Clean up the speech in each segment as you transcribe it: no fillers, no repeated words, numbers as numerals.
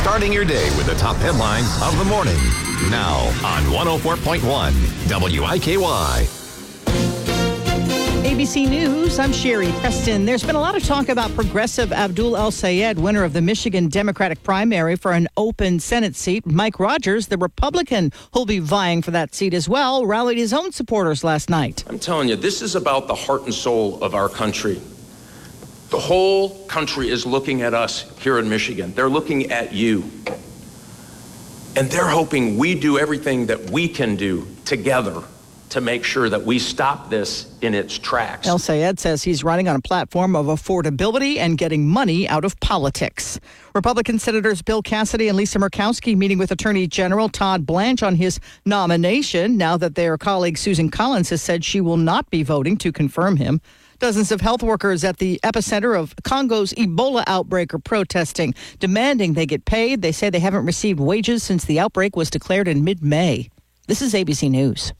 Starting your day with the top headlines of the morning. Now on 104.1 WIKY. ABC News, I'm Sherry Preston. There's been a lot of talk about Progressive Abdul El-Sayed, winner of the Michigan Democratic primary for an open Senate seat. Mike Rogers, the Republican who'll be vying for that seat as well, rallied his own supporters last night. I'm telling you, this is about the heart and soul of our country. The whole country is looking at us here in Michigan. They're looking at you. And they're hoping we do everything that we can do together to make sure that we stop this in its tracks. El-Sayed says he's running on a platform of affordability and getting money out of politics. Republican Senators Bill Cassidy and Lisa Murkowski meeting with Attorney General Todd Blanche on his nomination now that their colleague Susan Collins has said she will not be voting to confirm him. Dozens of health workers at the epicenter of Congo's Ebola outbreak are protesting, demanding they get paid. They say they haven't received wages since the outbreak was declared in mid-May. This is ABC News.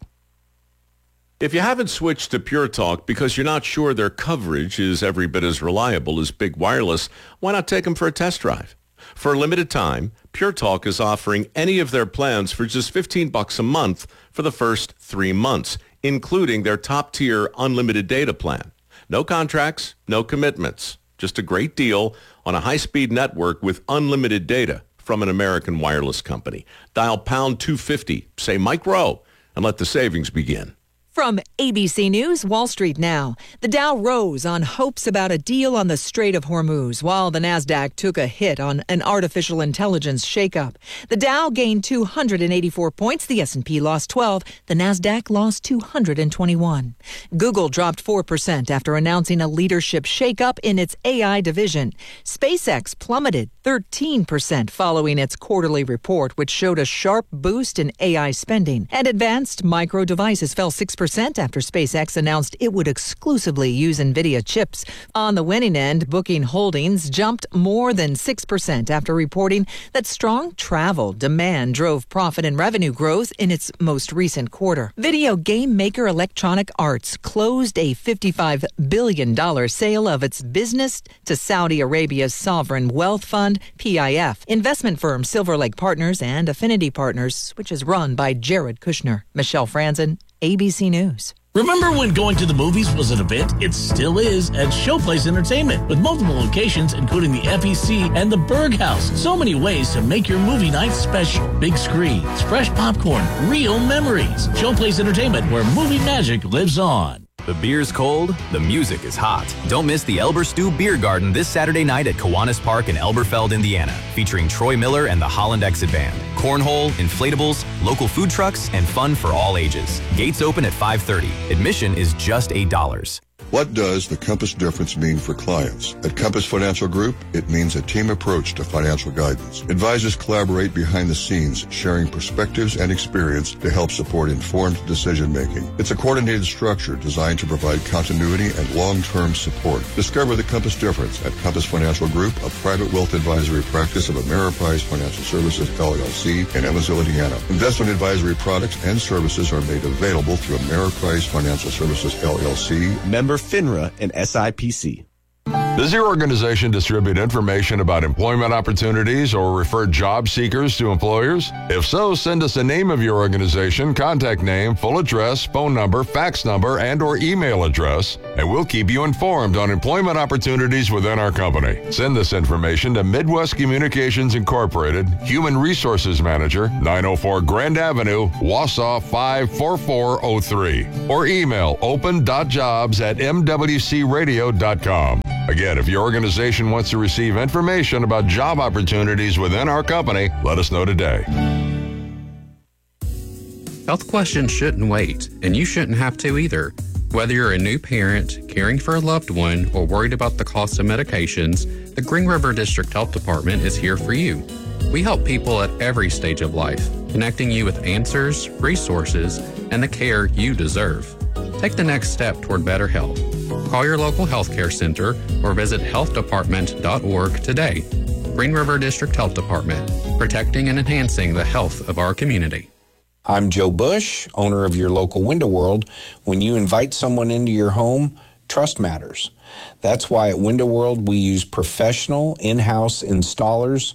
If you haven't switched to Pure Talk because you're not sure their coverage is every bit as reliable as Big Wireless, why not take them for a test drive? For a limited time, Pure Talk is offering any of their plans for just $15 a month for the first 3 months, including their top-tier unlimited data plan. No contracts, no commitments. Just a great deal on a high-speed network with unlimited data from an American wireless company. Dial pound 250, say Mike Rowe, and let the savings begin. From ABC News, Wall Street now. The Dow rose on hopes about a deal on the Strait of Hormuz, while the Nasdaq took a hit on an artificial intelligence shakeup. The Dow gained 284 points. The S&P lost 12. The Nasdaq lost 221. Google dropped 4% after announcing a leadership shakeup in its AI division. SpaceX plummeted 13% following its quarterly report, which showed a sharp boost in AI spending. And Advanced Micro Devices fell 6% after SpaceX announced it would exclusively use NVIDIA chips. On the winning end, Booking Holdings jumped more than 6% after reporting that strong travel demand drove profit and revenue growth in its most recent quarter. Video game maker Electronic Arts closed a $55 billion sale of its business to Saudi Arabia's sovereign wealth fund, PIF. Investment firm Silver Lake Partners and Affinity Partners, which is run by Jared Kushner. Michelle Franzen, ABC News. Remember when going to the movies was an event? It still is at Showplace Entertainment, with multiple locations including the FEC and the Berg House. So many ways to make your movie night special. Big screens, fresh popcorn, real memories. Showplace Entertainment, where movie magic lives on. The beer's cold, the music is hot. Don't miss the Elber Stew Beer Garden this Saturday night at Kiwanis Park in Elberfeld, Indiana, featuring Troy Miller and the Holland Exit Band. Cornhole, inflatables, local food trucks, and fun for all ages. Gates open at 5:30. Admission is just $8. What does the Compass difference mean for clients? At Compass Financial Group, it means a team approach to financial guidance. Advisors collaborate behind the scenes, sharing perspectives and experience to help support informed decision-making. It's a coordinated structure designed to provide continuity and long-term support. Discover the Compass difference at Compass Financial Group, a private wealth advisory practice of Ameriprise Financial Services, LLC, in Evansville, Indiana. Investment advisory products and services are made available through Ameriprise Financial Services, LLC, member FINRA and SIPC. Does your organization distribute information about employment opportunities or refer job seekers to employers? If so, send us a name of your organization, contact name, full address, phone number, fax number, and or email address, and we'll keep you informed on employment opportunities within our company. Send this information to Midwest Communications Incorporated, Human Resources Manager, 904 Grand Avenue, Wausau 54403, or email open.jobs@mwcradio.com. Again, if your organization wants to receive information about job opportunities within our company, let us know today. Health questions shouldn't wait, and you shouldn't have to either. Whether you're a new parent, caring for a loved one, or worried about the cost of medications, the Green River District Health Department is here for you. We help people at every stage of life, connecting you with answers, resources, and the care you deserve. Take the next step toward better health. Call your local healthcare center or visit healthdepartment.org today. Green River District Health Department, protecting and enhancing the health of our community. I'm Joe Bush, owner of your local Window World. When you invite someone into your home, trust matters. That's why at Window World we use professional in-house installers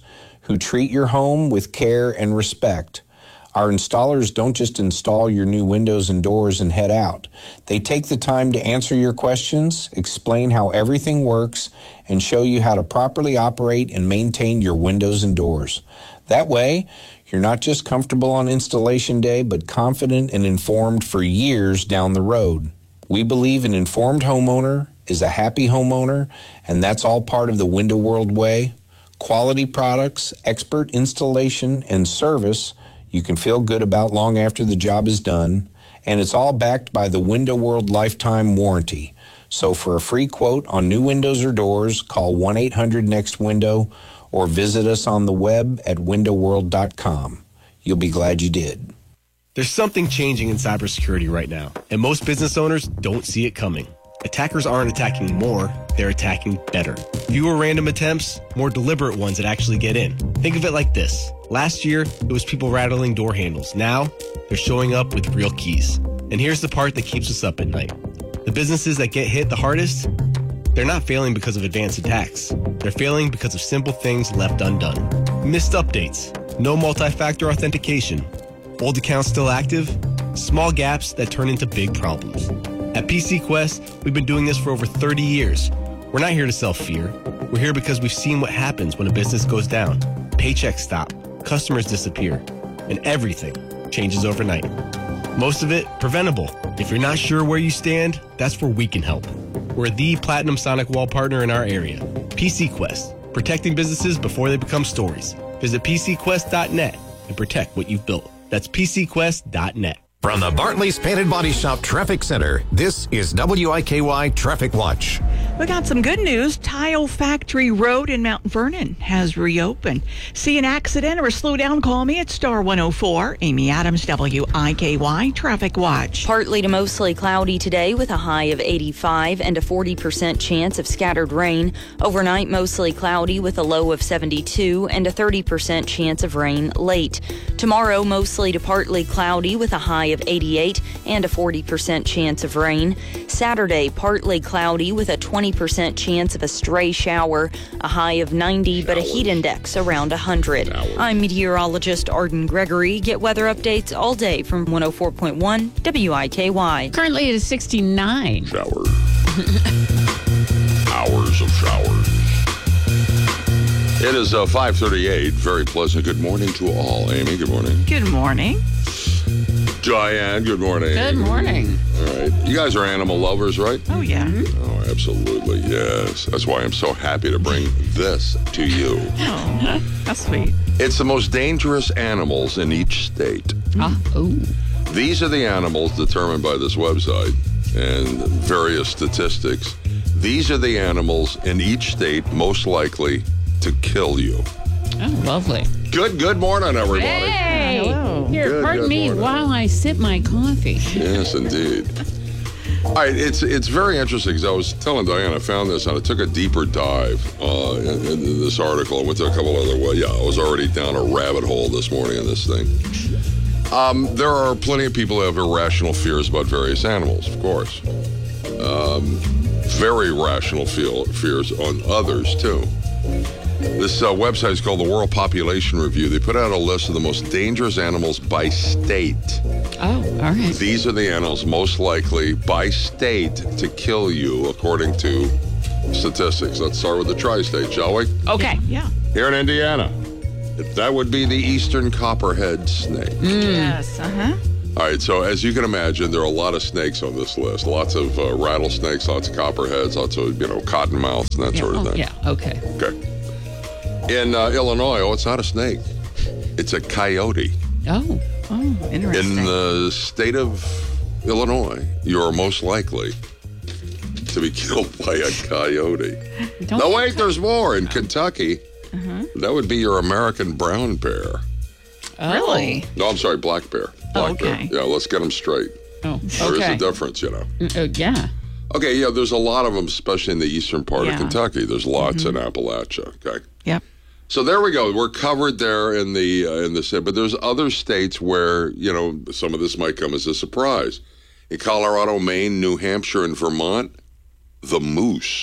who treat your home with care and respect. Our installers don't just install your new windows and doors and head out. They take the time to answer your questions, explain how everything works, and show you how to properly operate and maintain your windows and doors. That way, you're not just comfortable on installation day, but confident and informed for years down the road. We believe an informed homeowner is a happy homeowner, and that's all part of the Window World way. Quality products, expert installation, and service you can feel good about long after the job is done, and it's all backed by the Window World lifetime warranty. So for a free quote on new windows or doors, call 1-800-NEXT-WINDOW or visit us on the web at windowworld.com. You'll be glad you did. There's something changing in cybersecurity right now, and most business owners don't see it coming. Attackers aren't attacking more, they're attacking better. Fewer random attempts, more deliberate ones that actually get in. Think of it like this. Last year, it was people rattling door handles. Now, they're showing up with real keys. And here's the part that keeps us up at night. The businesses that get hit the hardest, they're not failing because of advanced attacks. They're failing because of simple things left undone. Missed updates, no multi-factor authentication, old accounts still active, small gaps that turn into big problems. At PC Quest, we've been doing this for over 30 years. We're not here to sell fear. We're here because we've seen what happens when a business goes down. Paychecks stop, customers disappear, and everything changes overnight. Most of it preventable. If you're not sure where you stand, that's where we can help. We're the Platinum Sonic Wall partner in our area. PC Quest, protecting businesses before they become stories. Visit PCQuest.net and protect what you've built. That's PCQuest.net. From the Bartley's Painted Body Shop Traffic Center, this is WIKY Traffic Watch. We got some good news. Tile Factory Road in Mount Vernon has reopened. See an accident or a slowdown, call me at star 104. Amy Adams, WIKY Traffic Watch. Partly to mostly cloudy today with a high of 85 and a 40% chance of scattered rain. Overnight, mostly cloudy with a low of 72 and a 30% chance of rain late. Tomorrow, mostly to partly cloudy with a high of 88 and a 40% chance of rain. Saturday, partly cloudy with a 20% chance of a stray shower, a high of 90, but a heat index around 100. I'm meteorologist Arden Gregory. Get weather updates all day from 104.1 WIKY. Currently it is 69. Showers. Hours of showers. It is 5:38. Very pleasant. Good morning to all. Amy, good morning. Good morning. Diane, good morning. Good morning. All right. You guys are animal lovers, right? Oh, yeah. Oh, absolutely, yes. That's why I'm so happy to bring this to you. Oh, that's sweet. It's the most dangerous animals in each state. These are the animals determined by this website and various statistics. These are the animals in each state most likely to kill you. Oh, lovely. Good morning, everybody. Hey! Hello. Here, pardon me while I sip my coffee. Yes, indeed. All right, it's very interesting because I was telling Diane I found this and I took a deeper dive in this article. I went to a couple other I was already down a rabbit hole this morning in this thing. There are plenty of people who have irrational fears about various animals, of course. Very rational fears on others, too. This website is called the World Population Review. They put out a list of the most dangerous animals by state. Oh, all right. These are the animals most likely by state to kill you, according to statistics. Let's start with the tri-state, shall we? Okay. Yeah. Here in Indiana, that would be the eastern copperhead snake. Yes. All right, so as you can imagine, there are a lot of snakes on this list. Lots of rattlesnakes, lots of copperheads, lots of, cottonmouths and that sort of thing. Yeah, okay. Okay. In Illinois, it's not a snake. It's a coyote. Oh, interesting. In the state of Illinois, you're most likely to be killed by a coyote. No, wait, there's more. In Kentucky, that would be your American brown bear. Oh. Really? No, I'm sorry, black bear. Black bear. Yeah, let's get them straight. Oh, okay. There is a difference, yeah. Okay, yeah, there's a lot of them, especially in the eastern part of Kentucky. There's lots in Appalachia, okay? Yep. So there we go. We're covered there in the state, but there's other states where, some of this might come as a surprise. In Colorado, Maine, New Hampshire, and Vermont, the moose.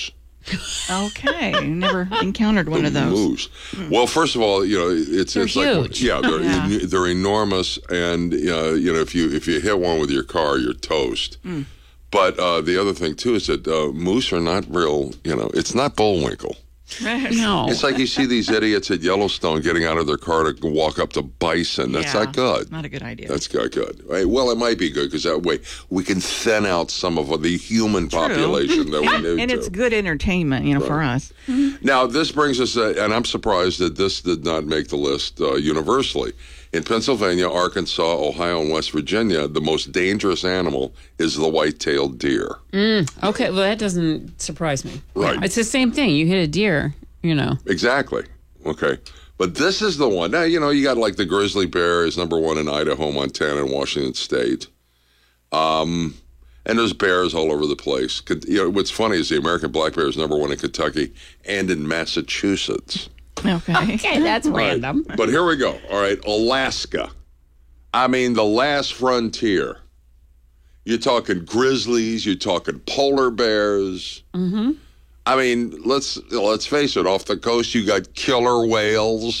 Okay, never encountered one of those. Moose. Well, first of all, it's huge. Like they're enormous, and if you hit one with your car, you're toast. But the other thing too is that moose are not real. It's not Bullwinkle. No. It's like you see these idiots at Yellowstone getting out of their car to walk up to bison. That's not good. Not a good idea. That's not good. Right? Well, it might be good because that way we can thin out some of the human population that we need and it's good entertainment, for us. Now, this brings us, and I'm surprised that this did not make the list universally. In Pennsylvania, Arkansas, Ohio, and West Virginia, the most dangerous animal is the white-tailed deer. Okay, well, that doesn't surprise me. Right. It's the same thing. You hit a deer, Exactly. Okay. But this is the one. Now, you got like the grizzly bear is number one in Idaho, Montana, and Washington State. And there's bears all over the place. What's funny is the American black bear is number one in Kentucky and in Massachusetts. Okay, that's random. But here we go. All right, Alaska. I mean, the last frontier. You're talking grizzlies. You're talking polar bears. Mm-hmm. I mean, let's face it. Off the coast, you got killer whales.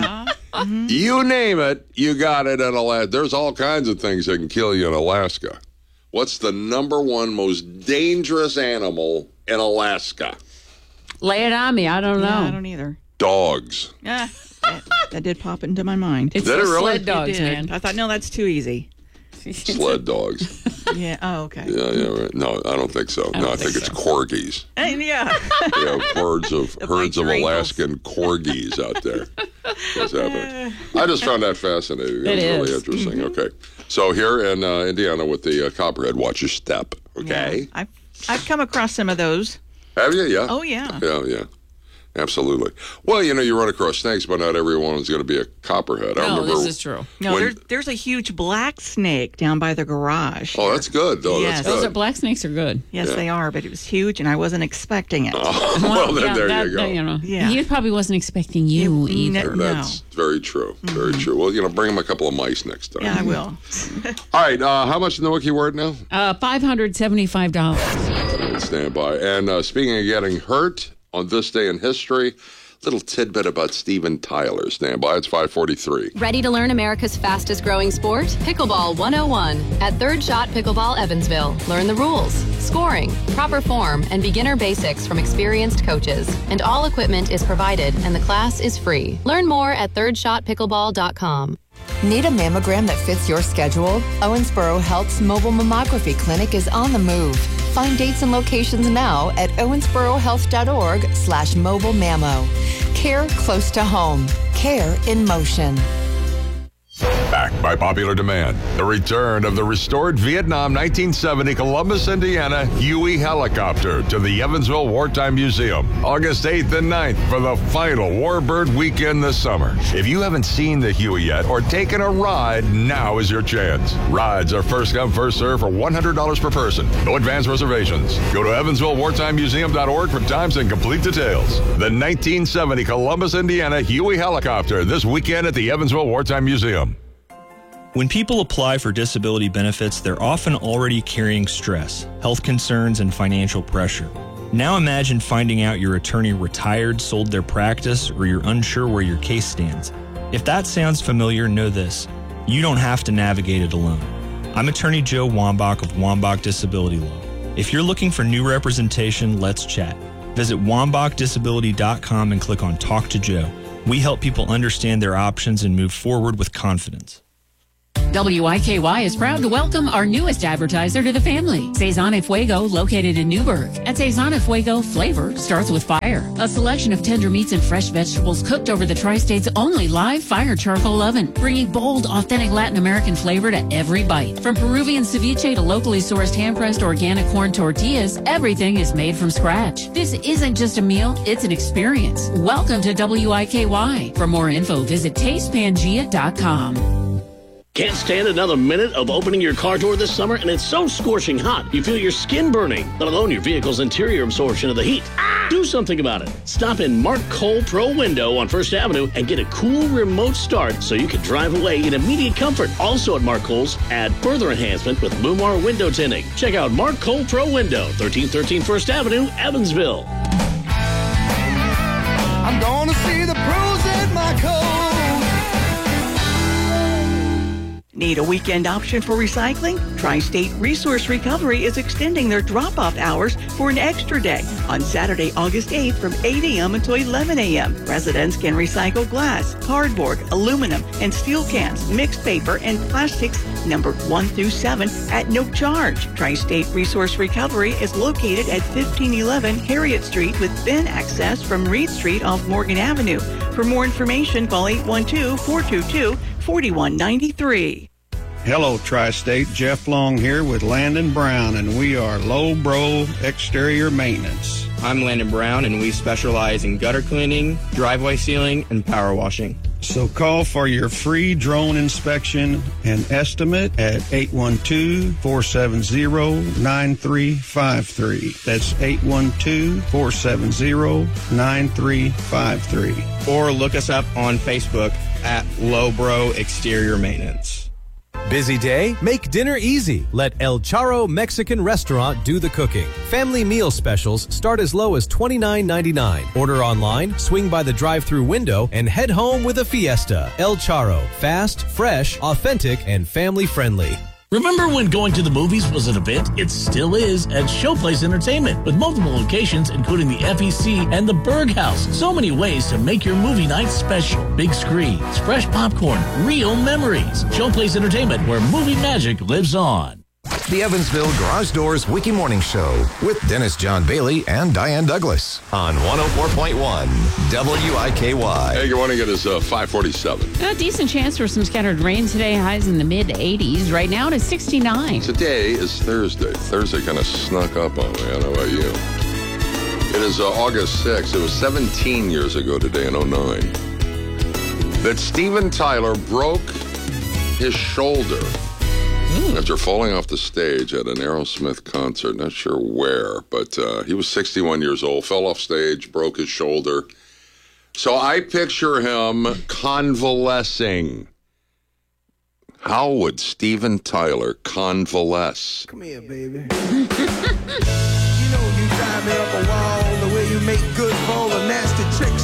You name it, you got it in Alaska. There's all kinds of things that can kill you in Alaska. What's the number one most dangerous animal in Alaska? Lay it on me. I don't know. I don't either. Dogs. Yeah, that did pop into my mind. It's Did it really? sled dogs, man. I thought, no, that's too easy. Sled dogs. Yeah. Oh, okay. Yeah, right. No, I don't think so. I think it's corgis. Yeah. Herds of Alaskan corgis out there. What's happening? I just found that fascinating. That was really interesting. Okay. So here in Indiana with the copperhead, watch your step. Okay. Yeah. I've come across some of those. Have you? Yeah. Oh, yeah. Yeah. Absolutely. Well, you run across snakes, but not everyone is going to be a copperhead. This is true. No, there's a huge black snake down by the garage. Oh, that's good. Oh, yes. That's good. Black snakes are good. Yes, they are, but it was huge, and I wasn't expecting it. Well, then there you go. He probably wasn't expecting you either. That's very true. Very true. Well, bring him a couple of mice next time. Yeah, I will. All right. How much in the wiki word now? $575. Stand by. And speaking of getting hurt, on this day in history, little tidbit about Steven Tyler. Stand by. It's 5:43. Ready to learn America's fastest growing sport? Pickleball 101 at Third Shot Pickleball Evansville. Learn the rules, scoring, proper form, and beginner basics from experienced coaches. And all equipment is provided, and the class is free. Learn more at thirdshotpickleball.com. Need a mammogram that fits your schedule? Owensboro Health's mobile mammography clinic is on the move. Find dates and locations now at owensborohealth.org/mobile mammo. Care close to home. Care in motion. Back by popular demand, the return of the restored Vietnam 1970 Columbus, Indiana Huey helicopter to the Evansville Wartime Museum, August 8th and 9th for the final Warbird weekend this summer. If you haven't seen the Huey yet or taken a ride, now is your chance. Rides are first come, first serve for $100 per person. No advance reservations. Go to EvansvilleWartimeMuseum.org for times and complete details. The 1970 Columbus, Indiana Huey helicopter this weekend at the Evansville Wartime Museum. When people apply for disability benefits, they're often already carrying stress, health concerns, and financial pressure. Now imagine finding out your attorney retired, sold their practice, or you're unsure where your case stands. If that sounds familiar, know this: you don't have to navigate it alone. I'm Attorney Joe Wambach of Wambach Disability Law. If you're looking for new representation, let's chat. Visit WambachDisability.com and click on Talk to Joe. We help people understand their options and move forward with confidence. WIKY is proud to welcome our newest advertiser to the family, Cezanne Fuego, located in Newburgh. At Cezanne Fuego, flavor starts with fire. A selection of tender meats and fresh vegetables cooked over the Tri-State's only live fire charcoal oven, bringing bold, authentic Latin American flavor to every bite. From Peruvian ceviche to locally sourced hand-pressed organic corn tortillas, everything is made from scratch. This isn't just a meal, it's an experience. Welcome to WIKY. For more info, visit TastePangea.com. Can't stand another minute of opening your car door this summer, and it's so scorching hot you feel your skin burning, let alone your vehicle's interior absorption of the heat. Do something about it. Stop in Mark Cole Pro Window on First Avenue and get a cool remote start so you can drive away in immediate comfort. Also at Mark Cole's, add further enhancement with Lumar window tinting. Check out Mark Cole Pro Window, 1313 First Avenue, Evansville. I'm gonna see the pros in my code. Need a weekend option for recycling? Tri-State Resource Recovery is extending their drop-off hours for an extra day on Saturday, August 8th from 8 a.m. until 11 a.m. Residents can recycle glass, cardboard, aluminum, and steel cans, mixed paper, and plastics numbered 1 through 7 at no charge. Tri-State Resource Recovery is located at 1511 Harriet Street with bin access from Reed Street off Morgan Avenue. For more information, call 812-422-4193. Hello, Tri-State. Jeff Long here with Landon Brown, and we are Low Bro Exterior Maintenance. I'm Landon Brown, and we specialize in gutter cleaning, driveway sealing, and power washing. So call for your free drone inspection and estimate at 812-470-9353. That's 812-470-9353. Or look us up on Facebook at Low Bro Exterior Maintenance. Busy day? Make dinner easy. Let El Charro Mexican Restaurant do the cooking. Family meal specials start as low as $29.99. Order online, swing by the drive-thru window, and head home with a fiesta. El Charro. Fast, fresh, authentic, and family-friendly. Remember when going to the movies was an event? It still is at Showplace Entertainment, with multiple locations including the FEC and the Berg House. So many ways to make your movie night special. Big screens, fresh popcorn, real memories. Showplace Entertainment, where movie magic lives on. The Evansville Garage Doors Wiki Morning Show with Dennis John Bailey and Diane Douglas on 104.1 WIKY. Hey, good morning. It is 5:47. A decent chance for some scattered rain today. Highs in the mid-80s. Right now it is 69. Today is Thursday. Thursday kind of snuck up on me. I don't know about you. It is August 6th. It was 17 years ago today in 09 that Steven Tyler broke his shoulder after falling off the stage at an Aerosmith concert. Not sure where, but he was 61 years old, fell off stage, broke his shoulder. So I picture him convalescing. How would Steven Tyler convalesce? Come here, baby. You know you drive me up a wall the way you make good for all the nasty tricks